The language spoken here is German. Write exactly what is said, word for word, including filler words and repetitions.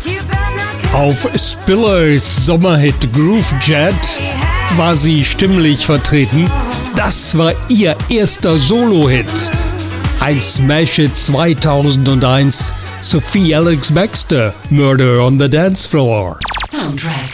Auf Spillers Sommerhit Groove Jet war sie stimmlich vertreten. Das war ihr erster Solo-Hit. Ein Smash-Hit zweitausendeins, Sophie Alex Baxter, Murder on the Dance Floor. Soundtrack.